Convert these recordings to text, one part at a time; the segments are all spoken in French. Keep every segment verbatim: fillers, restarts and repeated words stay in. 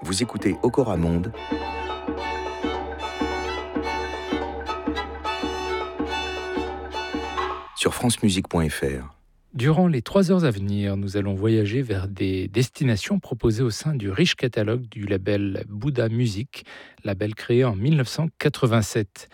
Vous écoutez Okora Monde sur francemusique point f r. Durant les trois heures à venir, nous allons voyager vers des destinations proposées au sein du riche catalogue du label Bouddha Music, label créé en mille neuf cent quatre-vingt-sept.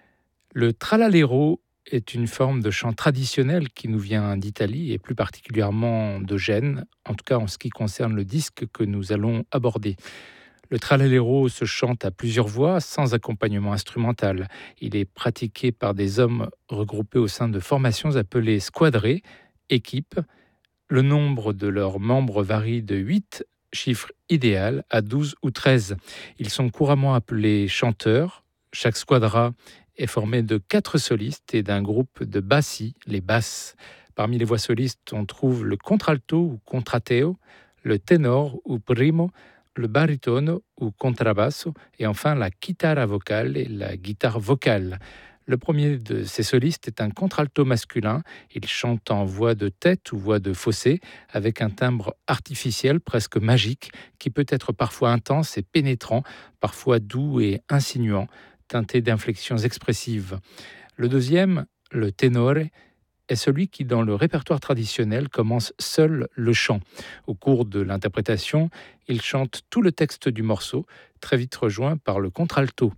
Le tralalero est une forme de chant traditionnel qui nous vient d'Italie et plus particulièrement de Gênes, en tout cas en ce qui concerne le disque que nous allons aborder. Le tralalero se chante à plusieurs voix, sans accompagnement instrumental. Il est pratiqué par des hommes regroupés au sein de formations appelées squadrées, équipes. Le nombre de leurs membres varie de huit, chiffre idéal, à douze ou treize. Ils sont couramment appelés chanteurs. Chaque squadra est formé de quatre solistes et d'un groupe de bassi, les basses. Parmi les voix solistes, on trouve le contralto ou contrateo, le ténor ou primo, le baritono ou contrabasso et enfin la chitarra vocale et la guitare vocale. Le premier de ces solistes est un contralto masculin. Il chante en voix de tête ou voix de fossé avec un timbre artificiel presque magique qui peut être parfois intense et pénétrant, parfois doux et insinuant, teinté d'inflexions expressives. Le deuxième, le tenore, est celui qui, dans le répertoire traditionnel, commence seul le chant. Au cours de l'interprétation, il chante tout le texte du morceau, très vite rejoint par le contralto.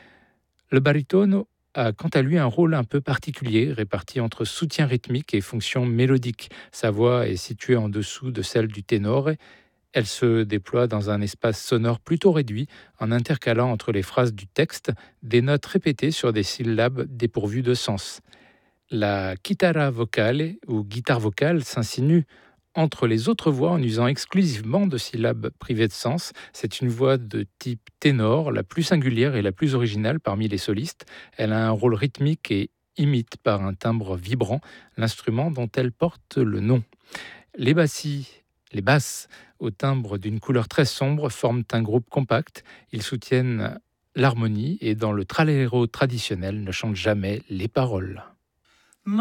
Le baritono a quant à lui un rôle un peu particulier, réparti entre soutien rythmique et fonction mélodique. Sa voix est située en dessous de celle du ténor. Elle se déploie dans un espace sonore plutôt réduit, en intercalant entre les phrases du texte des notes répétées sur des syllabes dépourvues de sens. La chitarra vocale ou guitare vocale s'insinue entre les autres voix en usant exclusivement de syllabes privées de sens. C'est une voix de type ténor, la plus singulière et la plus originale parmi les solistes. Elle a un rôle rythmique et imite par un timbre vibrant l'instrument dont elle porte le nom. Les bassis, les basses, au timbre d'une couleur très sombre, forment un groupe compact. Ils soutiennent l'harmonie et dans le tralalero traditionnel ne chantent jamais les paroles.